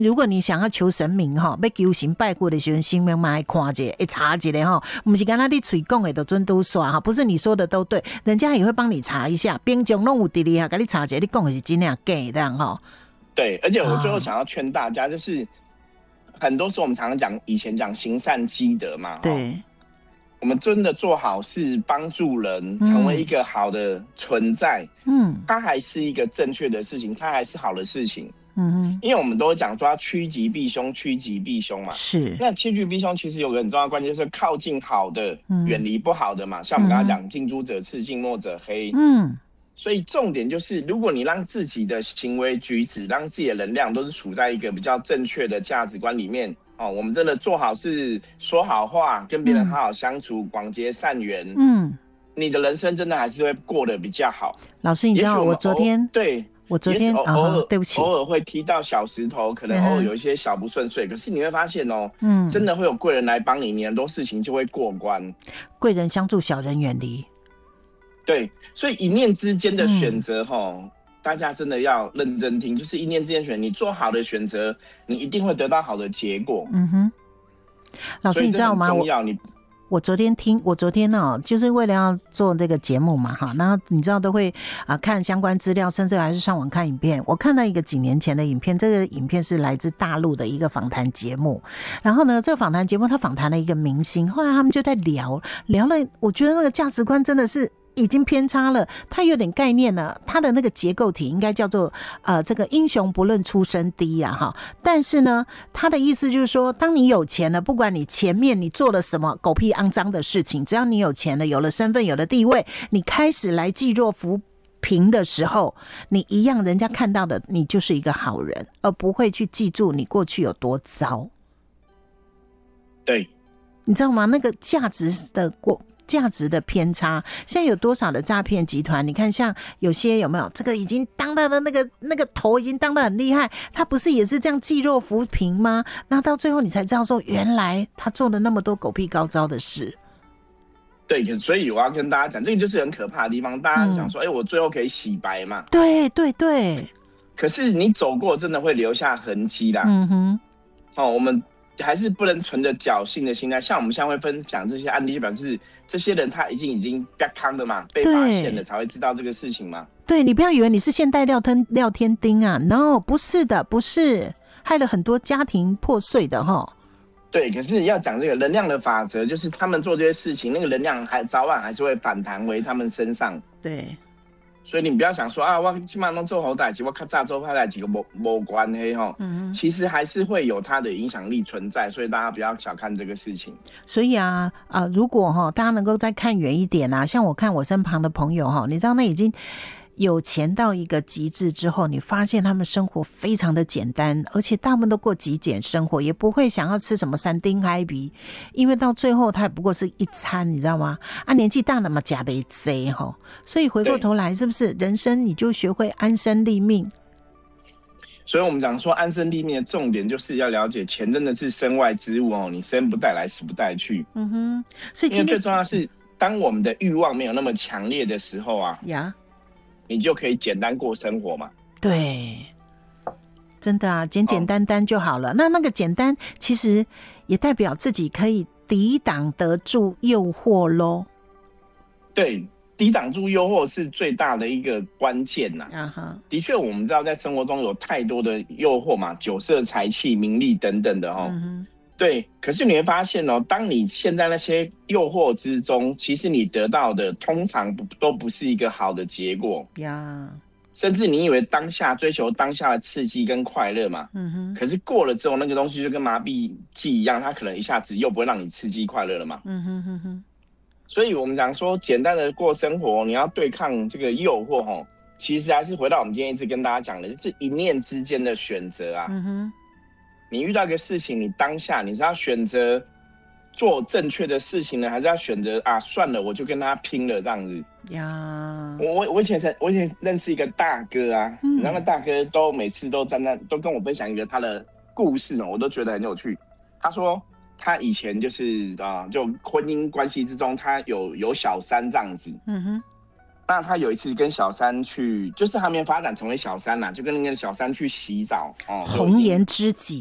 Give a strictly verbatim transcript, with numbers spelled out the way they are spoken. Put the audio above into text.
如果你想要求神明哈，要求神拜过的时候，神明嘛会看一下，会查一下哈，不是刚才你嘴讲的都准都刷哈，不是你说的都对，人家也会帮你查一下，边疆弄有地理哈，给你查一下，你讲的是真的假的这样哈。 对，而且我最后想要劝大家，就是、哦、很多时候我们常常讲，以前讲行善积德嘛， 对， 我们真的做好事，帮助人，成为一个好的存在，嗯，它还是一个正确的事情，它还是好的事情。嗯哼，因为我们都会讲说要趋吉避凶，趋吉避凶嘛。是。那趋吉避凶其实有个很重要的关键，就是靠近好的，远离不好的嘛。像我们刚刚讲，近朱者赤，近墨者黑。嗯。所以重点就是，如果你让自己的行为举止，让自己的能量都是处在一个比较正确的价值观里面，哦，我们真的做好事，说好话，跟别人好好相处，广结善缘。嗯。你的人生真的还是会过得比较好。 老师，你知道我昨天对。 我昨天偶尔、 哦、对不起， 偶尔会踢到小石头，可能偶尔有一些小不顺遂，嗯、可是你会发现哦，嗯，真的会有贵人来帮你，你很多事情就会过关。 贵人相助，小人远离。 对，所以一念之间的选择哈、嗯，大家真的要认真听，就是一念之间选，你做好的选择，你一定会得到好的结果。 嗯哼，老师你知道吗？ 重要你。 我昨天听，我昨天呢、哦，就是为了要做这个节目嘛，哈，然后你知道都会啊、呃、看相关资料，甚至还是上网看影片。我看到一个几年前的影片，这个影片是来自大陆的一个访谈节目。然后呢，这个访谈节目他访谈了一个明星，后来他们就在聊聊了，我觉得那个价值观真的是已经偏差了，它有点概念了，它的那个结构体应该叫做呃这个英雄不论出身低啊哈，但是呢，他的意思就是说，当你有钱了，不管你前面你做了什么狗屁肮脏的事情，只要你有钱了，有了身份，有了地位，你开始来济弱扶贫的时候，你一样人家看到的你就是一个好人，而不会去记住你过去有多糟。 对， 你知道吗？那个价值的过。价值的偏差，现在有多少的诈骗集团？你看，像有些有没有这个已经当到的那个那个头已经当得很厉害，他不是也是这样济弱扶贫吗？那到最后你才知道说，原来他做了那么多狗屁高招的事。 对，所以我要跟大家讲，这个就是很可怕的地方。大家想说，哎、嗯欸，我最后可以洗白嘛？ 对对对。 可是你走过，真的会留下痕迹啦。嗯哼。哦，我们。还是不能存着侥幸的心态，像我们现在会分享这些案例，就表示这些人他已经已经被康了嘛，被发现了才会知道这个事情嘛。 对，你不要以为你是现代廖天廖天丁啊 ，no， 不是的，不是，害了很多家庭破碎的哈。 对，可是要讲这个能量的法则，就是他们做这些事情，那个能量还早晚还是会反弹回他们身上。 对。 所以你不要想说啊，我起码能做好代志，我较早做歹代志没没关系哈。嗯，其实还是会有它的影响力存在，所以大家不要小看这个事情。 所以啊，呃，如果哈大家能够再看远一点啊，像我看我身旁的朋友哈，你知道那已经有钱到一个极致之后，你发现他们生活非常的简单，而且大部分都过极简生活，也不会想要吃什么三丁海比，因为到最后它也不过是一餐，你知道吗？啊，年纪大了嘛，加倍贼哈，所以回过头来，是不是人生你就学会安身立命？ 所以我们讲说安身立命的重点就是要了解，钱真的是身外之物哦，你生不带来，死不带去。嗯哼，所以今天因为最重要的是，当我们的欲望没有那么强烈的时候啊，呀。你就可以简单过生活嘛？ 对，真的啊，简简单单就好了。哦、那那个简单，其实也代表自己可以抵挡得住诱惑咯。 对，抵挡住诱惑是最大的一个关键呐。啊哈，的确，我们知道在生活中有太多的诱惑嘛，酒色财气、名利等等的哈、哦。嗯对，可是你会发现哦，当你陷在那些诱惑之中，其实你得到的通常不都不是一个好的结果呀。甚至你以为当下追求当下的刺激跟快乐嘛，嗯哼，可是过了之后，那个东西就跟麻痹剂一样，它可能一下子又不会让你刺激快乐了嘛。嗯哼哼哼。所以我们讲说，简单的过生活，你要对抗这个诱惑哦，其实还是回到我们今天一直跟大家讲的，就是一念之间的选择啊。嗯哼。你遇到一个事情，你当下你是要选择做正确的事情呢，还是要选择啊算了，我就跟他拼了这样子呀？我我我以前我以前认识一个大哥啊，嗯、然后那大哥都每次都站在都跟我分享一个他的故事哦，我都觉得很有趣。他说他以前就是啊，就婚姻关系之中，他有有小三这样子，嗯哼， 那他有一次跟小三去，就是还没发展成为小三啦，就跟那个小三去洗澡哦， 红颜知己。